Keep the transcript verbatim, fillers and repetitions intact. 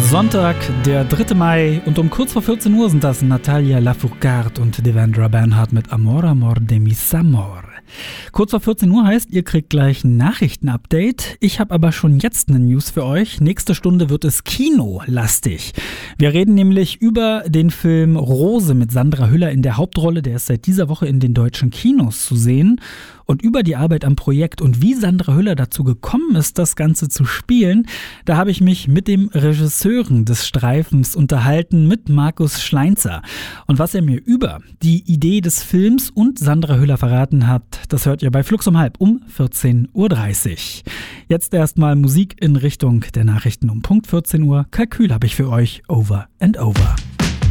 Sonntag, der dritte Mai und um kurz vor vierzehn Uhr sind das Natalia Lafourcade und Devendra Banhart mit Amor, Amor de mis amor. Kurz vor vierzehn Uhr heißt, ihr kriegt gleich ein Nachrichtenupdate. Ich habe aber schon jetzt eine News für euch. Nächste Stunde wird es kinolastig. Wir reden nämlich über den Film Rose mit Sandra Hüller in der Hauptrolle. Der ist seit dieser Woche in den deutschen Kinos zu sehen. Und über die Arbeit am Projekt und wie Sandra Hüller dazu gekommen ist, das Ganze zu spielen, da habe ich mich mit dem Regisseuren des Streifens unterhalten, mit Markus Schleinzer. Und was er mir über die Idee des Films und Sandra Hüller verraten hat, das hört ihr bei Flux um halb um vierzehn Uhr dreißig. Jetzt erstmal Musik in Richtung der Nachrichten um Punkt vierzehn Uhr. Kalkül habe ich für euch over and over.